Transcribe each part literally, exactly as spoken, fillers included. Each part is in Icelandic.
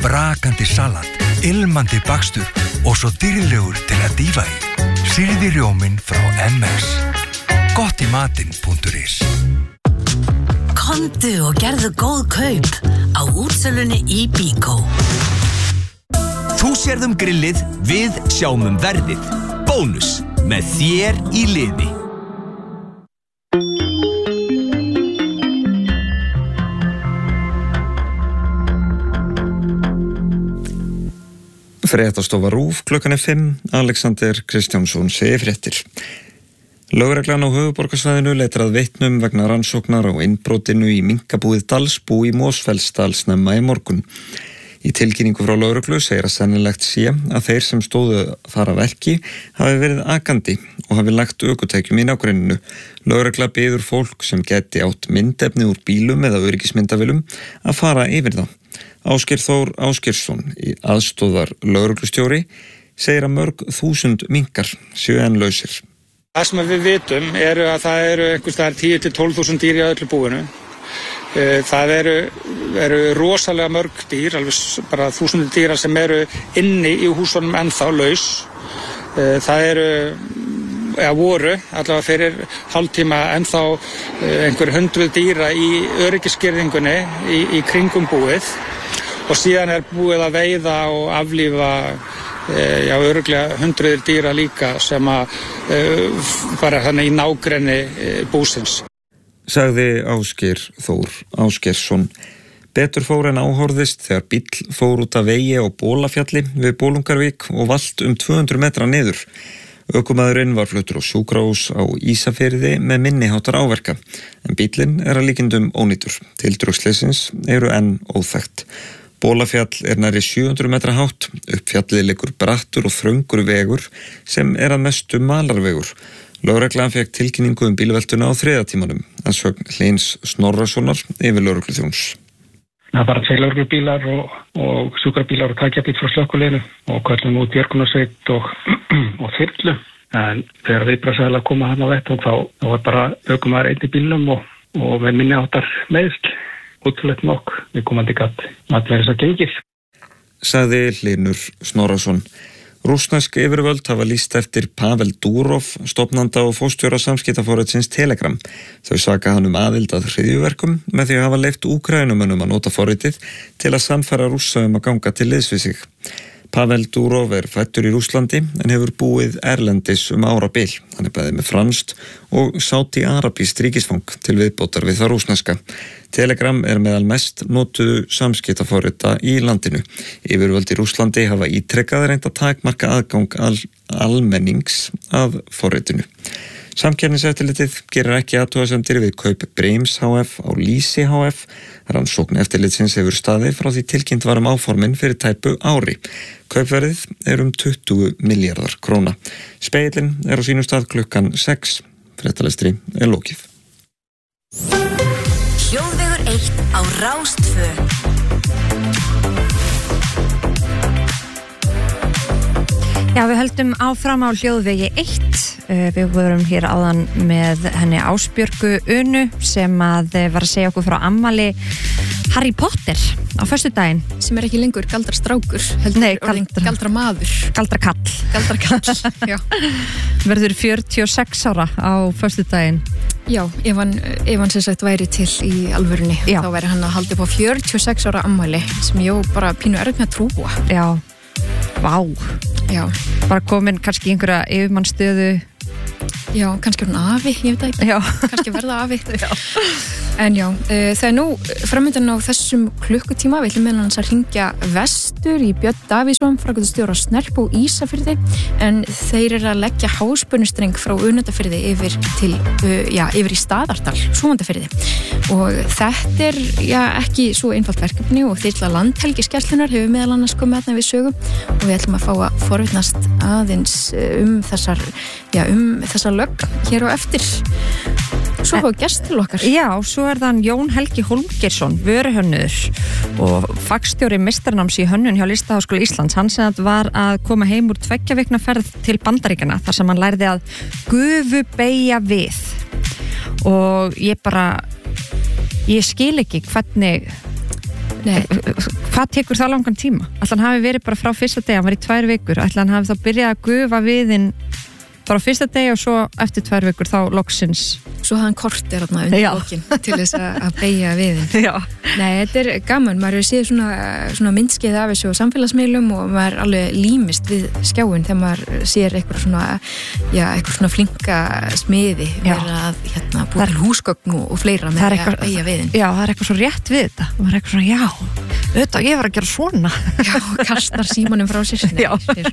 brakandi salat, ilmandi bakstur og svo dýrlegur til að dýfa í. Sýrði rjóminn frá M S. Gott í matinn punktur is. Komdu og gerðu góð kaup á útsölunni í Bíkó. Þú sérð um grillið, við sjáum um verðið. Bónus, með þér í liði. Fréttastofa RÚV, klukkan er fimm, Alexander Kristjánsson segir fréttir. Lögreglan á höfuðborgarsvæðinu leitar að vitnum vegna rannsóknar á innbrotinu í minkabúið Dalsbú í Mosfellsdal snemma í morgun. Í tilkynningu frá lögreglu segir að sennilegt sé að þeir sem stóðu þar að verki hafi verið akandi og hafi lagt ökutækjum í nágrenninu. Lögregla biður fólk sem geti átt myndefni úr bílum eða öryggismyndavilum að fara yfir það. Ásgeir Þór Ásgeirsson, aðstóðar lögreglustjóri, segir að mörg þúsund minkar séu enn lausir. Það sem við vitum eru að það eru einhvers staðar tíu til tólf þúsund dýr í öllu búinu. Það eru, eru rosalega mörg dýr, alveg bara þúsundir dýra sem eru inni í húsunum ennþá laus. Það eru, eða voru, allavega fyrir hálftíma ennþá einhver hundruð dýra í öryggisgirðingunni í, í kringum búið. Og síðan er búið að veiða og aflífa já, örugglega hundruðir dýra líka sem að bara þannig í nágrenni búsins. Sagði Ásgeir Þór Ásgeirsson. Betur fór en áhorðist þegar bíll fór út af vegi á Bólafjalli við Bolungarvík og valt um tvö hundruð metra niður. Ökumaðurinn var fluttur á sjúkrahús á Ísafirði með minniháttar áverka, en bíllinn er að líkindum ónýtur. Tildrög slysins eru enn óþekkt. Bólafjall er nærri sjö hundruð metra hátt, upp fjallið liggur brattur og þröngur vegur sem er að mestu malarvegur. Lögreglan fékk tilkynningu um bílveltuna á þriðja tímanum, að sögn Hlyns Snorrasonar yfir lögregluþjóns. Það er bara tveir lögreglubílar og, og sjúkrabílar og tækjabíl frá slökkviliðinu og köllum út björgunarsveit og, og þyrlu. En þegar viðbragðsaðilar koma hann á vettvang þá, þá var bara ökumaður einn í bílnum og, og með minniháttar meiðsl. Útlætt nokk, við komandi gatt allir þess að gengið. Sagði Hlynur Snorrason. Rússnesk yfirvöld hafa lýst eftir Pavel Durov, stofnanda og fórstjóra samskiptaforritsins Telegram. Þau saka hann um aðild að hryðjuverkum með því að hafa leyft Úkraínumönnum að nota forritið til að sannfæra Rússa um að ganga til liðs við sig. Pavel Durov er fæddur í Rússlandi en hefur búið erlendis um árabil. Hann er bæði með franskt og sáti-arabískt ríkisfang til viðbótar við það rússneska. Telegram er meðal mest notuðu samskiptaforrita í landinu. Yfirvöld í Rússlandi hafa ítrekkað reynt að takmarka aðgang al almennings að forritinu. Samkeppniseftirlitið gerir ekki athugasemdir við kaup Brims H F á Lýsi H F. Rannsókn eftirlitsins hefur staðið frá því tilkynnt var um áformin fyrir tæpu ári. Kaupverðið er um tuttugu milljarðar króna. Spegillinn er á sínum stað klukkan sex. Fréttalestri er lokið. Hljóðvegur eitt á Rás tvö. Já, við höldum áfram á hljóðvegi eitt. Við vorum hér áðan með henni Ásbjörgu Unu sem að var að segja okkur frá afmæli Harry Potter á föstudaginn. Sem er ekki lengur galdrastrákur, heldur Nei, galdra, galdra maður. Galdrakall. Galdrakall, já. Verður fjörutíu og sex ára á föstudaginn. Já, ef hann, ef hann sem sagt væri til í alvörunni, já. Þá væri hann að halda upp á fjörutíu og sex ára afmæli sem ég bara pínu erfitt með að trúa. Já, vá. Já. Bara komin kannski í einhverja yfirmannsstöðu. Já, kannski hún afi, ég veit ekki. Já. Kannski verða afi. Já. En já, uh, það er nú framöndan á þessum klukkutíma. Við ætlum meðal hans að hringja vestur í Björn Davíðsson, framkvæmdastjóra Snerp og Ísafirði, en þeir eru að leggja háspönnustreng frá Önundarfirði yfir til, uh, já, yfir í Staðardal, Súgandafirði. Og þetta er, já, ekki svo einfalt verkefni og þyrla Landhelgisgæslunnar hefur meðal annars komið aðna við sögu og við ætlum að fá að forvitnast aðeins um þessar, já, um þessar lögn hér á eftir. Svo fá gest til okkar. Já, svo er þann Jón Helgi Hólmgeirsson, vöruhönnuður og fagstjóri meistarnáms í hönnun hjá Listaháskóla Íslands. Hann sem var að koma heim úr tveggja vikna ferð til Bandaríkjanna þar sem hann lærði að gufu beygja við. Og ég bara, ég skil ekki hvernig Nei. Hvað tekur það langan tíma? Ætli hann hafi verið bara frá fyrsta degi, hann var í tvær vikur, ætli hann hafi þá byrjað að gufa viðinn bara á fyrsta degi og svo eftir tvær vikur þá loksins. Svo hafði hann kortir þarna undir bókin til þess að beygja viðinn. Já. Nei, þetta er gaman, maður hefur séð svona, svona myndskeið af þessu á samfélagsmiðlum og maður alveg límist við skjáin þegar maður sér eitthvað svona, já, eitthvað svona flinka smiði vera að hérna, búið til húsgögn og fleira með að beygja viðinn. Já, það er eitthvað svo rétt við þetta. Það er eitthvað svona, já, auðvitað, ég var að gera svona. Já, kastar símanum frá sér. Nei,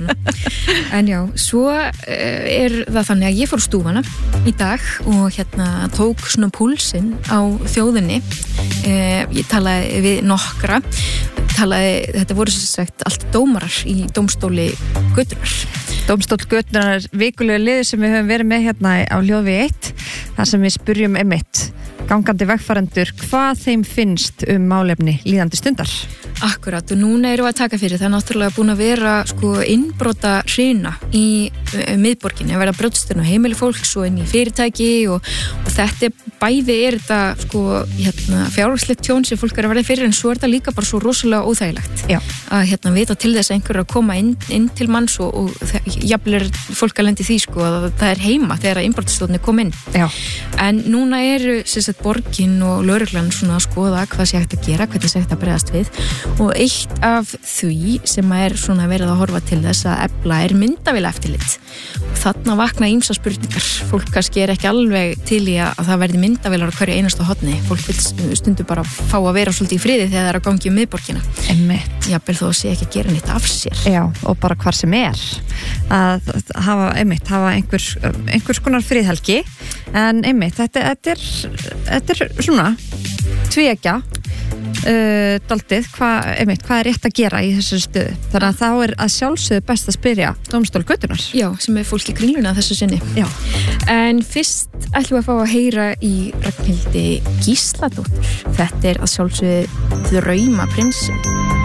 já. En já, svo er það þannig að ég fór stúfana í dag og hérna tók svona púlsinn á þjóðinni. Eh, ég talaði við nokkra, talaði, þetta voru sem sagt allt dómarar í dómstóli Götunar. Dómstól Götunar er vikulegu liður sem við höfum verið með hérna á Hljóðvegi eitt, þar sem við spurjum einmitt gangandi vegfarendur hvað þeim finnst um málefni líðandi stundar. Akkurat, og núna erum við að taka fyrir það er náttúrulega búin að vera sko innbrota hrina í uh, miðborginni að vera brjótsturinn og heimili fólks og inn í fyrirtæki og, og þetta er, bæði er þetta sko hérna, fjárhagslegt tjón sem fólk er að verða fyrir en svo er þetta líka bara svo rosalega óþægilegt. Já. Að hérna vita til þess að einhver er að koma inn, inn til manns og, og jafnvel er fólk að lendi því sko að það er heima þegar innbrotastóðinni kom inn. Já. En núna eru sem sagt borgin og lögreglan svona að skoða hvað sé hægt að gera, hvernig sé hægt að bregðast við og eitt af því sem er svona verið að horfa til þess að efla er myndavél eftirlit og þarna vakna ýmsar spurningar fólk kannski er ekki alveg til í að það verði myndavélar á hverju einasta horni fólk vil stundu bara fá að vera svolítið í friði þegar það er að gangi um miðborgina einmitt, jafnvel þó að sé ekki að gera neitt af sér já, og bara hvar sem er að hafa, einmitt, hafa einhvers, einhvers konar friðhelgi en einmitt, þetta, þetta er þetta er svona tvíegja Uh, daldið, hvað hva er rétt að gera í þessu stöðu, þannig að þá er að sjálfsögðu best að spyrja dómstól Götunar Já, sem er fólk í kringluna þessu sinni Já. En fyrst ætlum við að fá að heyra í Ragnhildi Gísladóttur þetta er að sjálfsögðu Draumaprinsin